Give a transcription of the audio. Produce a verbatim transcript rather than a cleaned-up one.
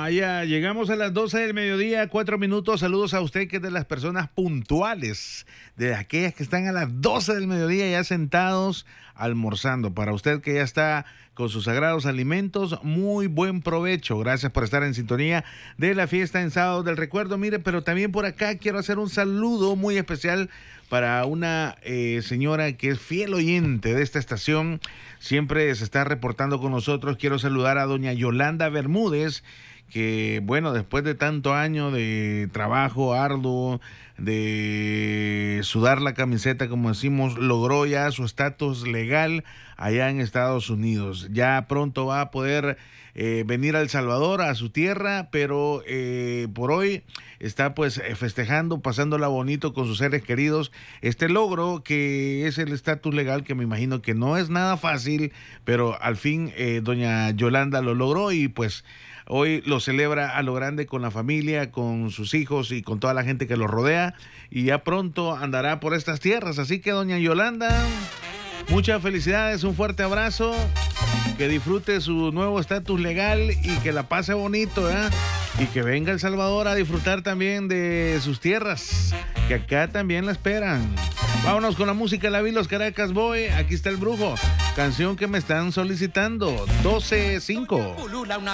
Ah, ya llegamos a las doce del mediodía, cuatro minutos. Saludos a usted, que es de las personas puntuales, de aquellas que están a las doce del mediodía ya sentados almorzando. Para usted que ya está con sus sagrados alimentos, muy buen provecho. Gracias por estar en sintonía de la fiesta en Sábado del Recuerdo. Mire, pero también por acá quiero hacer un saludo muy especial para una eh, señora que es fiel oyente de esta estación. Siempre se está reportando con nosotros. Quiero saludar a doña Yolanda Bermúdez, que bueno, después de tanto año de trabajo arduo, de sudar la camiseta, como decimos, logró ya su estatus legal allá en Estados Unidos. Ya pronto va a poder eh, venir a El Salvador, a su tierra, pero eh, por hoy está pues festejando, pasándola bonito con sus seres queridos, este logro que es el estatus legal, que me imagino que no es nada fácil, pero al fin eh, doña Yolanda lo logró y pues hoy lo celebra a lo grande con la familia, con sus hijos y con toda la gente que lo rodea, y ya pronto andará por estas tierras. Así que doña Yolanda, muchas felicidades, un fuerte abrazo, que disfrute su nuevo estatus legal y que la pase bonito, ¿eh? Y que venga a El Salvador a disfrutar también de sus tierras, que acá también la esperan. Vámonos con la música, la vi los Caracas Boy. Aquí está El Brujo, canción que me están solicitando, doce cinco.